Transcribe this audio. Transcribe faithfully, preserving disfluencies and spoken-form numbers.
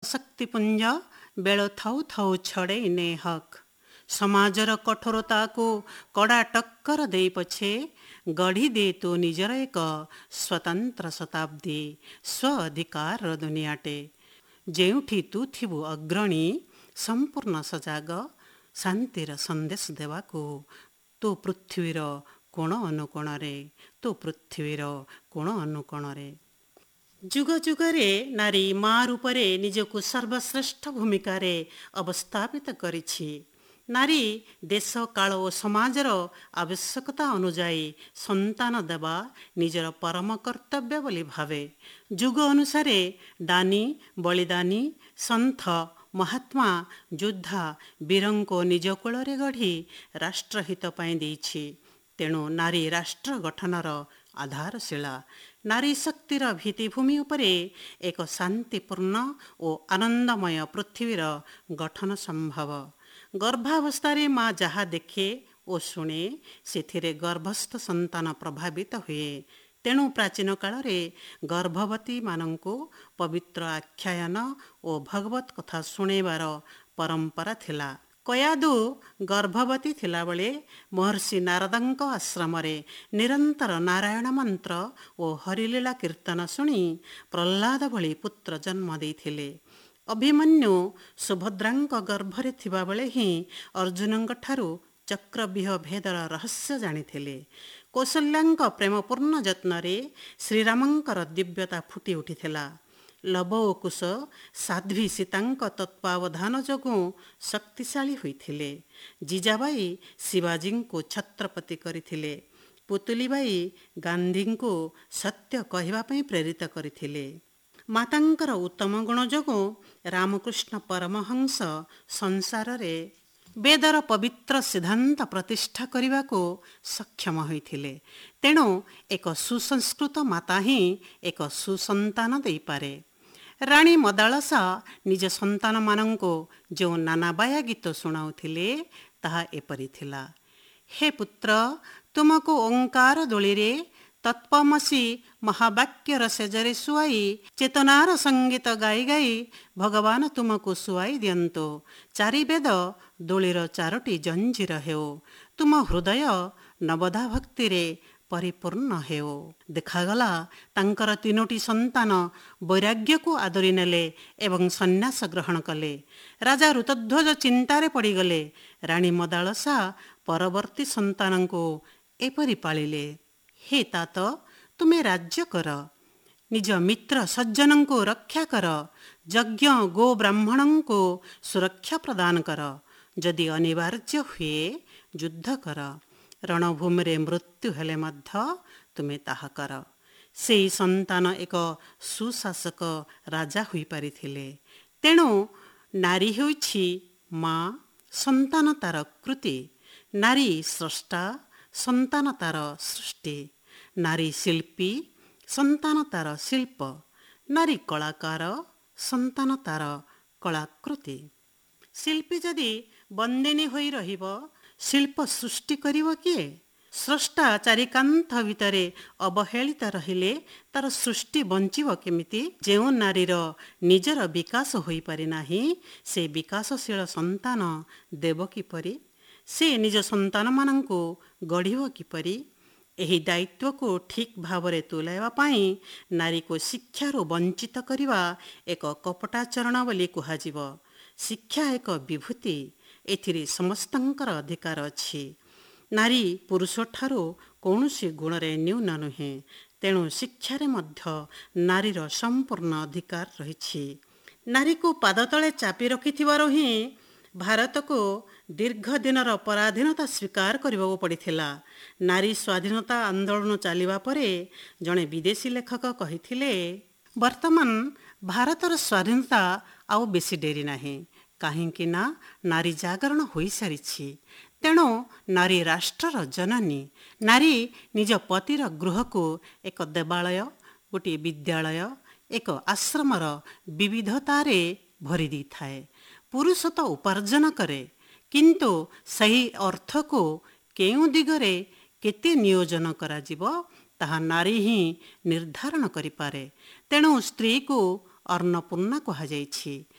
ଶକ୍ତିପୁଞ୍ଜ ବେଳ ଥାଉ ଥାଉ ଛଡ଼େଇ ନେ ହକ୍। ସମାଜର କଠୋରତାକୁ କଡ଼ା ଟକ୍କର ଦେଇ ପଛେ ଗଢ଼ି ଦେ ତୁ ନିଜର ଏକ ସ୍ୱତନ୍ତ୍ର ଶତାବ୍ଦୀ ସ୍ୱ ଅଧିକାରର ଦୁନିଆଟେ। ଯେଉଁଠି ତୁ ଥିବୁ ଅଗ୍ରଣୀ ସମ୍ପୂର୍ଣ୍ଣ ସଜାଗ ଶାନ୍ତିର ସନ୍ଦେଶ ଦେବାକୁ ତୁ ପୃଥିବୀର କୋଣ ଅନୁକୋଣରେ ତୁ ପୃଥିବୀର କୋଣ ଅନୁକୋଣରେ। ଯୁଗ ଯୁଗରେ ନାରୀ ମା ରୂପରେ ନିଜକୁ ସର୍ବଶ୍ରେଷ୍ଠ ଭୂମିକାରେ ଅବସ୍ଥାପିତ କରିଛି। ନାରୀ ଦେଶ କାଳ ଓ ସମାଜର ଆବଶ୍ୟକତା ଅନୁଯାୟୀ ସନ୍ତାନ ଦେବା ନିଜର ପରମ କର୍ତ୍ତବ୍ୟ ବୋଲି ଭାବେ। ଯୁଗ ଅନୁସାରେ ଦାନୀ ବଳିଦାନୀ ସନ୍ଥ ମହାତ୍ମା ଯୋଦ୍ଧା ବୀରଙ୍କୁ ନିଜ କୋଳରେ ଗଢ଼ି ରାଷ୍ଟ୍ରହିତ ପାଇଁ ଦେଇଛି। ତେଣୁ ନାରୀ ରାଷ୍ଟ୍ର ଗଠନର ଆଧାରଶିଳା। ନାରୀ ଶକ୍ତିର ଭିତ୍ତିଭୂମି ଉପରେ ଏକ ଶାନ୍ତିପୂର୍ଣ୍ଣ ଓ ଆନନ୍ଦମୟ ପୃଥିବୀର ଗଠନ ସମ୍ଭବ। ଗର୍ଭାବସ୍ଥାରେ ମା ଯାହା ଦେଖେ ଓ ଶୁଣେ ସେଥିରେ ଗର୍ଭସ୍ଥ ସନ୍ତାନ ପ୍ରଭାବିତ ହୁଏ। ତେଣୁ ପ୍ରାଚୀନ କାଳରେ ଗର୍ଭବତୀମାନଙ୍କୁ ପବିତ୍ର ଆଖ୍ୟାୟନ ଓ ଭଗବତ କଥା ଶୁଣାଇବାର ପରମ୍ପରା ଥିଲା। କୟାଦୁ ଗର୍ଭବତୀ ଥିଲାବେଳେ ମହର୍ଷି ନାରଦଙ୍କ ଆଶ୍ରମରେ ନିରନ୍ତର ନାରାୟଣ ମନ୍ତ୍ର ଓ ହରିଲୀଳା କୀର୍ତ୍ତନ ଶୁଣି ପ୍ରହ୍ଲାଦ ଭଳି ପୁତ୍ର ଜନ୍ମ ଦେଇଥିଲେ। ଅଭିମନ୍ୟୁ ସୁଭଦ୍ରାଙ୍କ ଗର୍ଭରେ ଥିବାବେଳେ ହିଁ ଅର୍ଜୁନଙ୍କଠାରୁ ଚକ୍ରବ୍ୟୁହ ଭେଦର ରହସ୍ୟ ଜାଣିଥିଲେ। କୌଶଲ୍ୟାଙ୍କ ପ୍ରେମପୂର୍ଣ୍ଣ ଯତ୍ନରେ ଶ୍ରୀରାମଙ୍କର ଦିବ୍ୟତା ଫୁଟି ଉଠିଥିଲା। ଲବ ଓ କୁଶ ସାଧ୍ୱୀ ସୀତାଙ୍କ ତତ୍ତ୍ୱାବଧାନ ଯୋଗୁଁ ଶକ୍ତିଶାଳୀ ହୋଇଥିଲେ। ଜିଜାବାଇ ଶିବାଜୀଙ୍କୁ ଛତ୍ରପତି କରିଥିଲେ। ପୁତୁଲିବାଇ ଗାନ୍ଧୀଙ୍କୁ ସତ୍ୟ କହିବା ପାଇଁ ପ୍ରେରିତ କରିଥିଲେ। ମାତାଙ୍କର ଉତ୍ତମ ଗୁଣ ଯୋଗୁଁ ରାମକୃଷ୍ଣ ପରମହଂସ ସଂସାରରେ ବେଦର ପବିତ୍ର ସିଦ୍ଧାନ୍ତ ପ୍ରତିଷ୍ଠା କରିବାକୁ ସକ୍ଷମ ହୋଇଥିଲେ। ତେଣୁ ଏକ ସୁସଂସ୍କୃତ ମାତା ହିଁ ଏକ ସୁସନ୍ତାନ ଦେଇପାରେ। ରାଣୀ ମଦାଳସା ନିଜ ସନ୍ତାନମାନଙ୍କୁ ଯେଉଁ ନାନାବାୟା ଗୀତ ଶୁଣାଉଥିଲେ ତାହା ଏପରି ଥିଲା। ହେ ପୁତ୍ର, ତୁମକୁ ଓଙ୍କାର ଦୋଳିରେ ତତ୍ତ୍ୱମସୀ ମହାବାକ୍ୟର ସେଜରେ ଶୁଆଇ ଚେତନାର ସଙ୍ଗୀତ ଗାଇ ଗାଇ ଭଗବାନ ତୁମକୁ ଶୁଆଇ ଦିଅନ୍ତୁ। ଚାରି ବେଦ ଦୋଳିର ଚାରୋଟି ଜଞ୍ଜିର ହେଉ। ତୁମ ହୃଦୟ ନବଦା ଭକ୍ତିରେ ପରିପୂର୍ଣ୍ଣ ହେଉ। ଦେଖାଗଲା ତାଙ୍କର ତିନୋଟି ସନ୍ତାନ ବୈରାଗ୍ୟକୁ ଆଦରି ନେଲେ ଏବଂ ସନ୍ନ୍ୟାସ ଗ୍ରହଣ କଲେ। ରାଜା ଋତଧ୍ୱଜ ଚିନ୍ତାରେ ପଡ଼ିଗଲେ। ରାଣୀ ମଦାଳସା ପରବର୍ତ୍ତୀ ସନ୍ତାନଙ୍କୁ ଏପରି ପାଳିଲେ। ହେ ତାତ, ତୁମେ ରାଜ୍ୟ କର। ନିଜ ମିତ୍ର ସଜ୍ଜନଙ୍କୁ ରକ୍ଷା କର। ଯଜ୍ଞ ଗୋ ବ୍ରାହ୍ମଣଙ୍କୁ ସୁରକ୍ଷା ପ୍ରଦାନ କର। ଯଦି ଅନିବାର୍ଯ୍ୟ ହୁଏ ଯୁଦ୍ଧ କର। ରଣଭୂମିରେ ମୃତ୍ୟୁ ହେଲେ ମଧ୍ୟ ତୁମେ ତାହା କର। ସେହି ସନ୍ତାନ ଏକ ସୁଶାସକ ରାଜା ହୋଇପାରିଥିଲେ। ତେଣୁ ନାରୀ ହେଉଛି ମା, ସନ୍ତାନ ତାର କୃତି। ନାରୀ ସ୍ରଷ୍ଟା, ସନ୍ତାନ ତାର ସୃଷ୍ଟି। ନାରୀ ଶିଳ୍ପୀ, ସନ୍ତାନ ତାର ଶିଳ୍ପ। ନାରୀ କଳାକାର, ସନ୍ତାନ ତାର କଳାକୃତି। ଶିଳ୍ପୀ ଯଦି ବନ୍ଦିନୀ ହୋଇ ରହିବ, ଶିଳ୍ପ ସୃଷ୍ଟି କରିବ କିଏ? ସ୍ରଷ୍ଟା ଚାରିକାନ୍ଥ ଭିତରେ ଅବହେଳିତ ରହିଲେ ତାର ସୃଷ୍ଟି ବଞ୍ଚିବ କେମିତି? ଯେଉଁ ନାରୀର ନିଜର ବିକାଶ ହୋଇପାରି ନାହିଁ, ସେ ବିକାଶଶୀଳ ସନ୍ତାନ ଦେବ କିପରି? ସେ ନିଜ ସନ୍ତାନମାନଙ୍କୁ ଗଢ଼ିବ କିପରି? ଏହି ଦାୟିତ୍ୱକୁ ଠିକ୍ ଭାବରେ ତୁଲାଇବା ପାଇଁ ନାରୀକୁ ଶିକ୍ଷାରୁ ବଞ୍ଚିତ କରିବା ଏକ କପଟାଚରଣ ବୋଲି କୁହାଯିବ। ଶିକ୍ଷା ଏକ ବିଭୂତି। ଏଥିରେ ସମସ୍ତଙ୍କର ଅଧିକାର ଅଛି। ନାରୀ ପୁରୁଷଠାରୁ କୌଣସି ଗୁଣରେ ନ୍ୟୁନ ନୁହେଁ। ତେଣୁ ଶିକ୍ଷାରେ ମଧ୍ୟ ନାରୀର ସମ୍ପୂର୍ଣ୍ଣ ଅଧିକାର ରହିଛି। ନାରୀକୁ ପାଦତଳେ ଚାପି ରଖିଥିବାରୁ ହିଁ ଭାରତକୁ ଦୀର୍ଘ ଦିନର ପରାଧୀନତା ସ୍ୱୀକାର କରିବାକୁ ପଡ଼ିଥିଲା। ନାରୀ ସ୍ୱାଧୀନତା ଆନ୍ଦୋଳନ ଚାଲିବା ପରେ ଜଣେ ବିଦେଶୀ ଲେଖକ କହିଥିଲେ, ବର୍ତ୍ତମାନ ଭାରତର ସ୍ୱାଧୀନତା ଆଉ ବେଶୀ ଡେରି ନାହିଁ। କାହିଁକି ନା ନାରୀ ଜାଗରଣ ହୋଇସାରିଛି। ତେଣୁ ନାରୀ ରାଷ୍ଟ୍ରର ଜନନୀ। ନାରୀ ନିଜ ପତିର ଗୃହକୁ ଏକ ଦେବାଳୟ, ଗୋଟିଏ ବିଦ୍ୟାଳୟ, ଏକ ଆଶ୍ରମର ବିବିଧତାରେ ଭରି ଦେଇଥାଏ। ପୁରୁଷ ତ ଉପାର୍ଜନ କରେ, କିନ୍ତୁ ସେହି ଅର୍ଥକୁ କେଉଁ ଦିଗରେ କେତେ ନିୟୋଜନ କରାଯିବ ତାହା ନାରୀ ହିଁ ନିର୍ଦ୍ଧାରଣ କରିପାରେ। ତେଣୁ ସ୍ତ୍ରୀକୁ ଅନ୍ନପୂର୍ଣ୍ଣା କୁହାଯାଇଛି।